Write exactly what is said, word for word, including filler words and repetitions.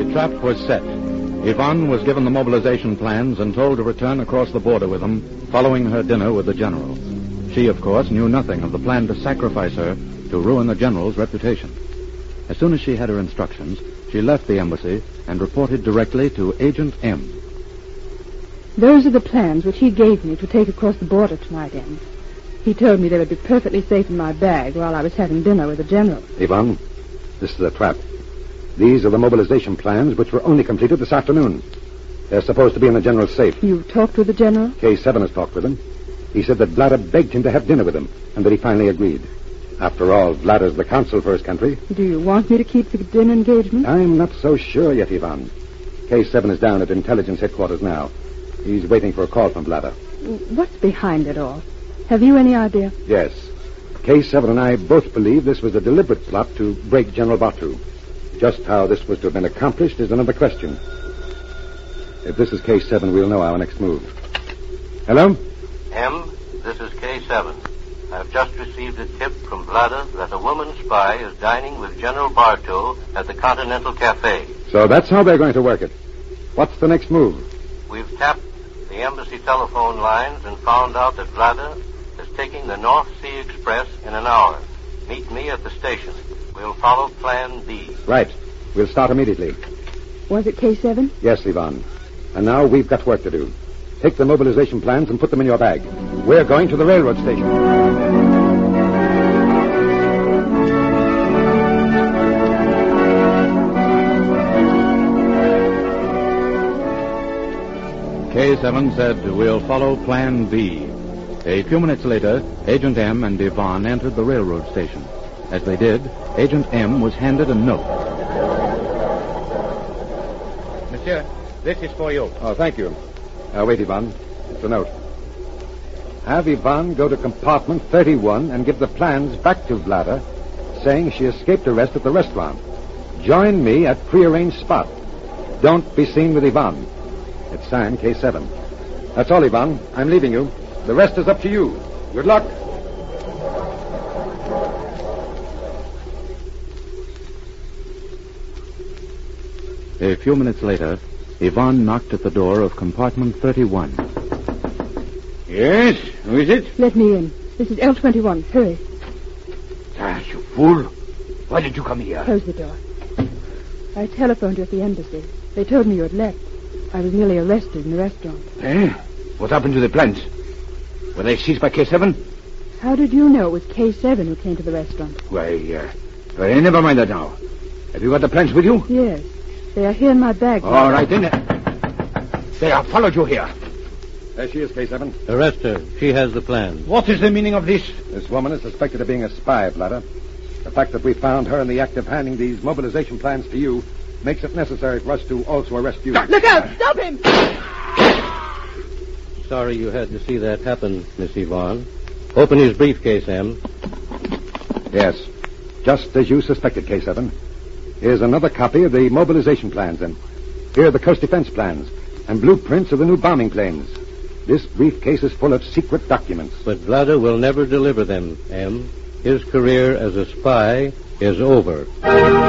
The trap was set. Yvonne was given the mobilization plans and told to return across the border with them, following her dinner with the general. She, of course, knew nothing of the plan to sacrifice her to ruin the general's reputation. As soon as she had her instructions, she left the embassy and reported directly to Agent M. Those are the plans which he gave me to take across the border tonight, M. He told me they would be perfectly safe in my bag while I was having dinner with the general. Yvonne, this is a trap. These are the mobilization plans which were only completed this afternoon. They're supposed to be in the general's safe. You talked with the general? K seven has talked with him. He said that Vlada begged him to have dinner with him, and that he finally agreed. After all, Vlada's the consul for his country. Do you want me to keep the dinner engagement? I'm not so sure yet, Yvonne. K seven is down at intelligence headquarters now. He's waiting for a call from Vlada. What's behind it all? Have you any idea? Yes. K seven and I both believe this was a deliberate plot to break General Batu. Just how this was to have been accomplished is another question. If this is K seven, we'll know our next move. Hello? M, this is K seven. I've just received a tip from Vlada that a woman spy is dining with General Bartow at the Continental Cafe. So that's how they're going to work it. What's the next move? We've tapped the embassy telephone lines and found out that Vlada is taking the North Sea Express in an hour. Meet me at the station. We'll follow Plan B. Right. We'll start immediately. Was it K seven? Yes, Yvonne. And now we've got work to do. Take the mobilization plans and put them in your bag. We're going to the railroad station. K seven said, we'll follow Plan B. A few minutes later, Agent M and Yvonne entered the railroad station. As they did, Agent M was handed a note. Monsieur, this is for you. Oh, thank you. Uh, wait, Yvonne. It's a note. Have Yvonne go to compartment thirty-one and give the plans back to Vlada, saying she escaped arrest at the restaurant. Join me at prearranged spot. Don't be seen with Yvonne. It's signed K seven. That's all, Yvonne. I'm leaving you. The rest is up to you. Good luck. A few minutes later, Yvonne knocked at the door of compartment thirty-one. Yes? Who is it? Let me in. This is L twenty-one. Hurry. Ah, you fool. Why did you come here? Close the door. I telephoned you at the embassy. They told me you had left. I was nearly arrested in the restaurant. Eh? What happened to the plans? Were they seized by K seven? How did you know it was K seven who came to the restaurant? Why, uh, well, never mind that now. Have you got the plans with you? Yes. They are here in my bag. All right, then. They have followed you here. There she is, K seven. Arrest her. She has the plan. What is the meaning of this? This woman is suspected of being a spy, Vlada. The fact that we found her in the act of handing these mobilization plans to you makes it necessary for us to also arrest you. Look out! Stop him! Sorry you had to see that happen, Miss Yvonne. Open his briefcase, M. Yes. Just as you suspected, K seven. Here's another copy of the mobilization plans, and here are the coast defense plans and blueprints of the new bombing planes. This briefcase is full of secret documents. But Vlada will never deliver them, M. His career as a spy is over.